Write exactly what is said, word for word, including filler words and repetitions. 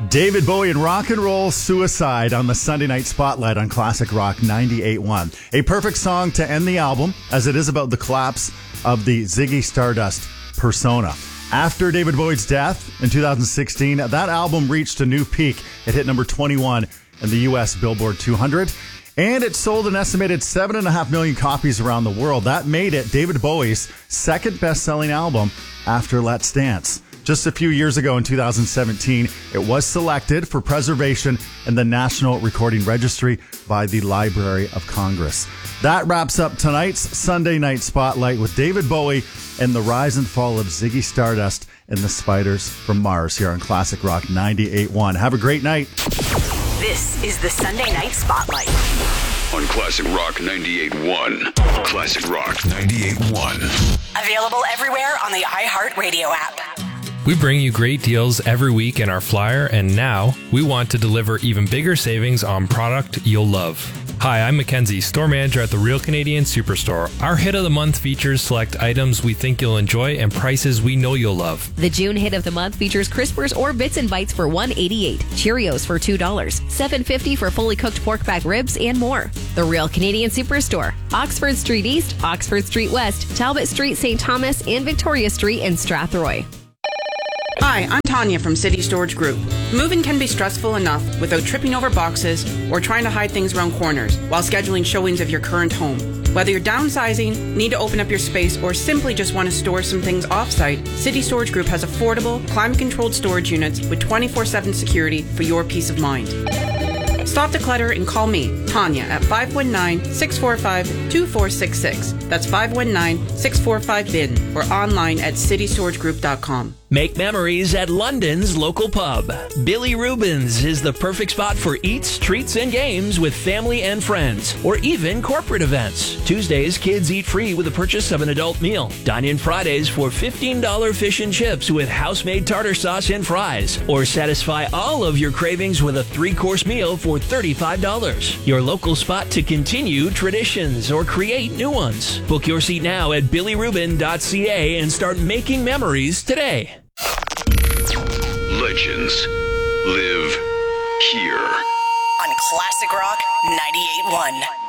David Bowie and Rock and Roll Suicide on the Sunday Night Spotlight on Classic Rock ninety-eight point one. A perfect song to end the album, as it is about the collapse of the Ziggy Stardust persona. After David Bowie's death in two thousand sixteen, that album reached a new peak. It hit number twenty-one in the U S Billboard two hundred, and it sold an estimated seven point five million copies around the world. That made it David Bowie's second best-selling album after Let's Dance. Just a few years ago in two thousand seventeen, it was selected for preservation in the National Recording Registry by the Library of Congress. That wraps up tonight's Sunday Night Spotlight with David Bowie and the rise and fall of Ziggy Stardust and the Spiders from Mars here on Classic Rock ninety-eight point one. Have a great night. This is the Sunday Night Spotlight on Classic Rock ninety-eight point one. Classic Rock ninety-eight point one. Available everywhere on the iHeartRadio app. We bring you great deals every week in our flyer, and now we want to deliver even bigger savings on product you'll love. Hi, I'm Mackenzie, store manager at the Real Canadian Superstore. Our hit of the month features select items we think you'll enjoy and prices we know you'll love. The June hit of the month features Crispers or Bits and Bites for one dollar and eighty-eight cents, Cheerios for two dollars, seven fifty for fully cooked pork back ribs, and more. The Real Canadian Superstore, Oxford Street East, Oxford Street West, Talbot Street, Saint Thomas, and Victoria Street in Strathroy. Hi, I'm Tanya from City Storage Group. Moving can be stressful enough without tripping over boxes or trying to hide things around corners while scheduling showings of your current home. Whether you're downsizing, need to open up your space, or simply just want to store some things off-site, City Storage Group has affordable, climate-controlled storage units with twenty-four seven security for your peace of mind. Stop the clutter and call me, Tanya, at five one nine, six four five, two four six six. That's five one nine, six four five, B I N or online at city storage group dot com. Make memories at London's local pub. Billy Rubin's is the perfect spot for eats, treats, and games with family and friends, or even corporate events. Tuesdays, kids eat free with the purchase of an adult meal. Dine in Fridays for fifteen dollars fish and chips with house-made tartar sauce and fries, or satisfy all of your cravings with a three-course meal for thirty-five dollars. Your local spot to continue traditions or create new ones. Book your seat now at billy rubin dot c a and start making memories today. Legends live here on Classic Rock ninety-eight point one.